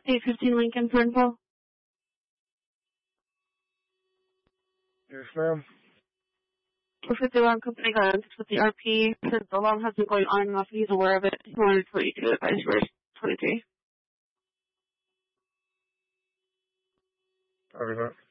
815 Lincoln for info. Yes, ma'am. 451 company got in touch with the RP. Said the alarm has been going on and off. He's aware of it. He wanted 22 advice for 23. Copy that.